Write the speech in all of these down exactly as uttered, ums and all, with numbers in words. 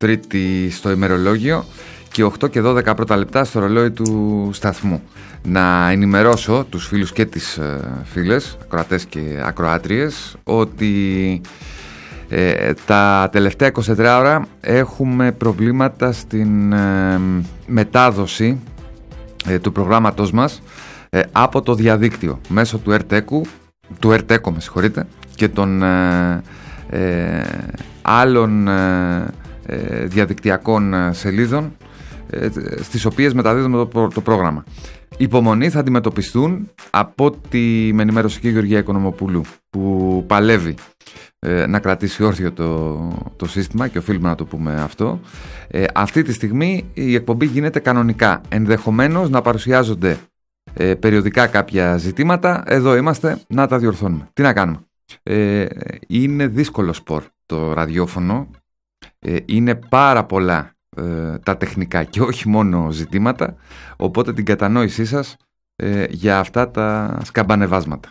Τρίτη στο ημερολόγιο και οκτώ και δώδεκα πρώτα λεπτά στο ρολόι του σταθμού. Να ενημερώσω τους φίλους και τις φίλες, ακροατές και ακροάτριες, ότι ε, τα τελευταία είκοσι τέσσερις ώρα έχουμε προβλήματα στην ε, μετάδοση ε, του προγράμματός μας ε, από το διαδίκτυο μέσω του ΕΡΤΕΚΟ, του ΕΡΤΕΚΟ με συγχωρείτε, και των ε, ε, άλλων ε, ε, διαδικτυακών σελίδων ε, στις οποίες μεταδίδουμε το, το πρόγραμμα. Υπομονή, θα αντιμετωπιστούν από τη με ενημέρωση και η Γεωργία Οικονομοπούλου, που παλεύει ε, να κρατήσει όρθιο το, το σύστημα, και οφείλουμε να το πούμε αυτό. Ε, αυτή τη στιγμή η εκπομπή γίνεται κανονικά. Ενδεχομένως να παρουσιάζονται ε, περιοδικά κάποια ζητήματα. Εδώ είμαστε να τα διορθώνουμε. Τι να κάνουμε. Ε, είναι δύσκολο σπορ το ραδιόφωνο. Ε, είναι πάρα πολλά ε, τα τεχνικά και όχι μόνο ζητήματα. Οπότε την κατανόησή σας ε, για αυτά τα σκαμπανεβάσματα.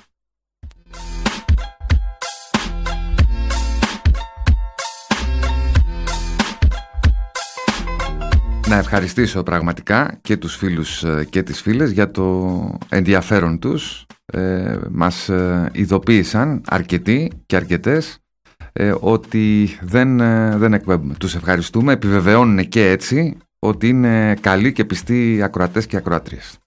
Να ευχαριστήσω πραγματικά και τους φίλους και τις φίλες για το ενδιαφέρον τους. Ε, μας ειδοποίησαν αρκετοί και αρκετές ε, ότι δεν, δεν εκπέμπουμε. Τους ευχαριστούμε, επιβεβαιώνουν και έτσι ότι είναι καλοί και πιστοί ακροατές και ακροάτριες.